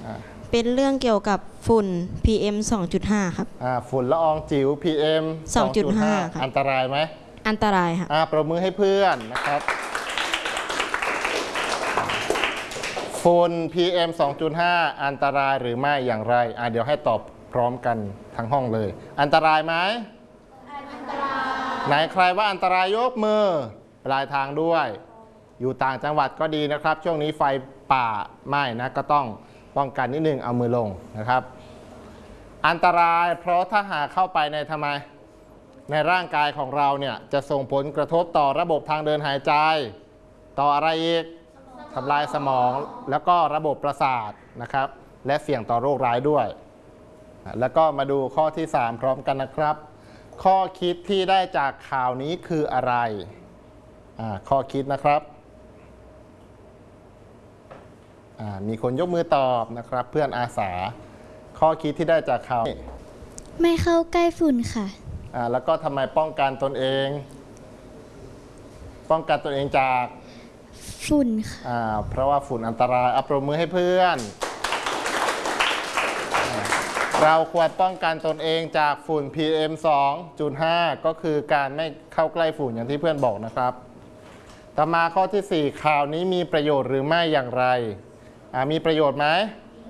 เป็นเรื่องเกี่ยวกับฝุ่น PM 2.5 ครับฝุ่นละอองจิ๋ว PM 2.5 ครับอันตรายไหมอันตรายครับปรบมือให้เพื่อนนะครับฝุ่น PM 2.5 อันตรายหรือไม่อย่างไรเดี๋ยวให้ตอบพร้อมกันทั้งห้องเลยอันตรายไหมอันตรายไหนใครว่าอันตรายยกมือปลายทางด้วยอยู่ต่างจังหวัดก็ดีนะครับช่วงนี้ไฟป่าไหม้นะก็ต้องป้องกันนิดนึงเอามือลงนะครับอันตรายเพราะถ้าหากเข้าไปในทำไมในร่างกายของเราเนี่ยจะส่งผลกระทบต่อระบบทางเดินหายใจต่ออะไรอีกทำลายสมองแล้วก็ระบบประสาทนะครับและเสี่ยงต่อโรคร้ายด้วยแล้วก็มาดูข้อที่3พร้อมกันนะครับข้อคิดที่ได้จากข่าวนี้คืออะไรข้อคิดนะครับมีคนยกมือตอบนะครับเพื่อนอาสาข้อคิดที่ได้จากข่าวไม่เข้าใกล้ฝุ่นค่ะแล้วก็ทำไมป้องกันตนเองจากฝุ่นค่ะเพราะว่าฝุ่นอันตรายปรบมือให้เพื่อนเราควรป้องกันตนเองจากฝุ่น PM 2.5 ก็คือการไม่เข้าใกล้ฝุ่นอย่างที่เพื่อนบอกนะครับต่อมาข้อที่4ข่าวนี้มีประโยชน์หรือไม่อย่างไรมีประโยชน์ไหม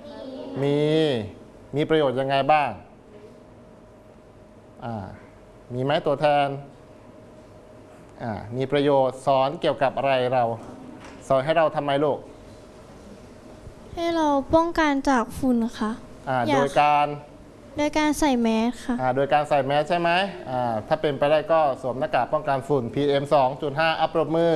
มีประโยชน์ยังไงบ้างมีไหมตัวแทนมีประโยชน์สอนเกี่ยวกับอะไรเราสอนให้เราทำไมลูกให้เราป้องกันจากฝุ่นค่ะโดยการใส่แมสค่ะโดยการใส่แมสใช่ไหมถ้าเป็นไปได้ก็สวมหน้ากากป้องกันฝุ่น PM 2.5 ปรบมือ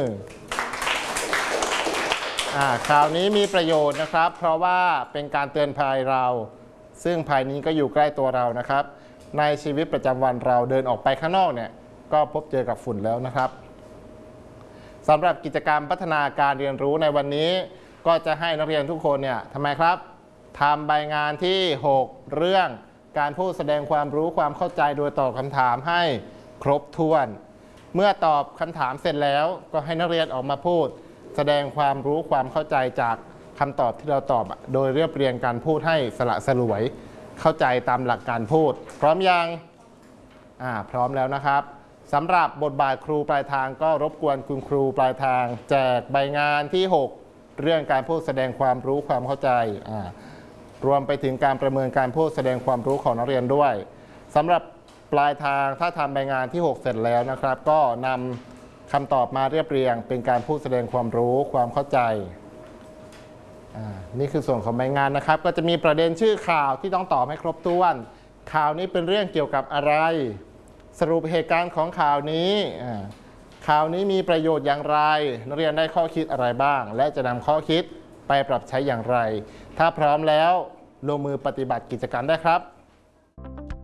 ข่าวนี้มีประโยชน์นะครับเพราะว่าเป็นการเตือนภัยเราซึ่งภัยนี้ก็อยู่ใกล้ตัวเรานะครับในชีวิตประจำวันเราเดินออกไปข้างนอกเนี่ยก็พบเจอกับฝุ่นแล้วนะครับสำหรับกิจกรรมพัฒนาการเรียนรู้ในวันนี้ก็จะให้นักเรียนทุกคนเนี่ยทำไมครับทำใบงานที่6เรื่องการพูดแสดงความรู้ความเข้าใจโดยตอบคำถามให้ครบถ้วนเมื่อตอบคำถามเสร็จแล้วก็ให้นักเรียนออกมาพูดแสดงความรู้ความเข้าใจจากคำตอบที่เราตอบโดยเรียบเรียงการพูดให้สละสลวยเข้าใจตามหลักการพูดพร้อมยังพร้อมแล้วนะครับสำหรับบทบาทครูปลายทางก็รบกวนคุณครูปลายทางแจกใบงานที่6เรื่องการพูดแสดงความรู้ความเข้าใจรวมไปถึงการประเมินการพูดแสดงความรู้ของนักเรียนด้วยสำหรับปลายทางถ้าทำใบงานที่6เสร็จแล้วนะครับก็นำคำตอบมาเรียบเรียงเป็นการพูดแสดงความรู้ความเข้าใจนี่คือส่วนของใบงานนะครับก็จะมีประเด็นชื่อข่าวที่ต้องตอบให้ครบถ้วนข่าวนี้เป็นเรื่องเกี่ยวกับอะไรสรุปเหตุการณ์ของข่าวนี้ข่าวนี้มีประโยชน์อย่างไรนักเรียนได้ข้อคิดอะไรบ้างและจะนำข้อคิดไปปรับใช้อย่างไรถ้าพร้อมแล้วลงมือปฏิบัติกิจกรรมได้ครับ